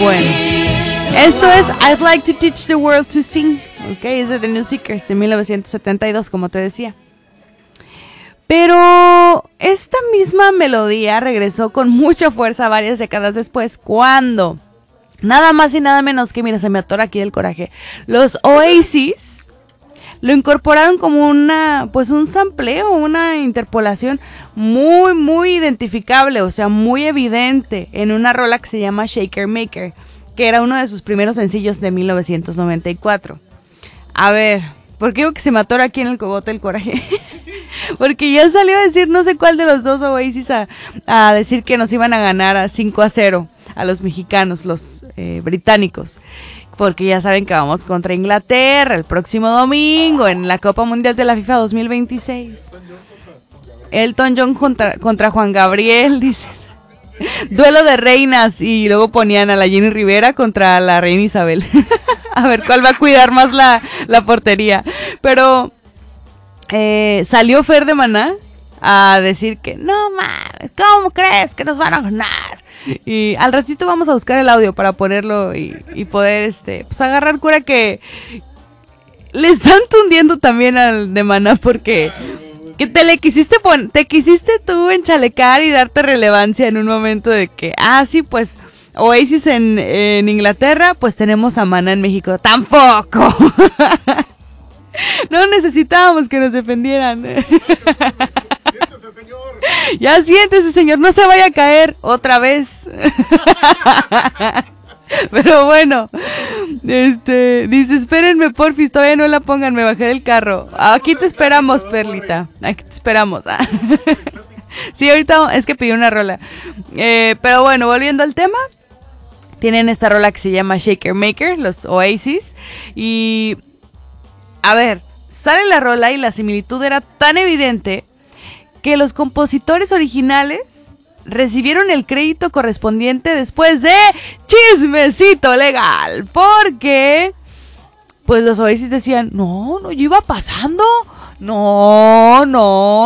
bueno. Esto es I'd Like to Teach the World to Sing. Ok, es de The New Seekers de 1972, como te decía. Pero esta misma melodía regresó con mucha fuerza varias décadas después, cuando nada más y nada menos que, mira, se me atora aquí el coraje, los Oasis lo incorporaron como un sampleo, una interpolación muy identificable, o sea, muy evidente en una rola que se llama Shaker Maker, que era uno de sus primeros sencillos de 1994. A ver, ¿por qué digo que se me atora aquí en el cogote el coraje? Porque ya salió a decir no sé cuál de los dos Oasis a decir que nos iban a ganar a 5-0 a los mexicanos, los británicos. Porque ya saben que vamos contra Inglaterra el próximo domingo en la Copa Mundial de la FIFA 2026. Elton John contra Juan Gabriel, dice. Duelo de reinas, y luego ponían a la Jenny Rivera contra la reina Isabel. A ver cuál va a cuidar más la portería. Pero salió Fer de Maná a decir que no mames, ¿cómo crees que nos van a ganar? Y al ratito vamos a buscar el audio para ponerlo y poder pues agarrar cura, que le están tundiendo también al de Maná, porque que te quisiste tú enchalecar y darte relevancia en un momento de que, sí, pues Oasis en Inglaterra, pues tenemos a Maná en México. ¡Tampoco! No necesitábamos que nos defendieran. Siéntese, señor. Ya siéntese, señor, no se vaya a caer otra vez. Pero bueno, dice, espérenme porfis, todavía no la pongan, me bajé del carro. Aquí te esperamos, Perlita, aquí te esperamos. Sí, ahorita es que pidió una rola. Pero bueno, volviendo al tema, tienen esta rola que se llama Shaker Maker, los Oasis. Y a ver, sale la rola y la similitud era tan evidente que los compositores originales recibieron el crédito correspondiente después de chismecito legal, porque pues los Oasis decían, no, yo iba pasando, no,